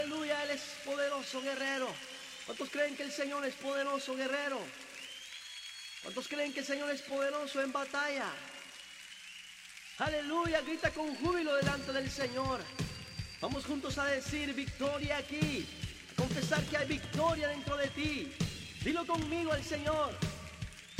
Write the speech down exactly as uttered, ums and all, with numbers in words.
Aleluya, Él es poderoso guerrero. ¿Cuántos creen que el Señor es poderoso guerrero? ¿Cuántos creen que el Señor es poderoso en batalla? Aleluya, grita con júbilo delante del Señor. Vamos juntos a decir victoria aquí, a confesar que hay victoria dentro de ti. Dilo conmigo al Señor.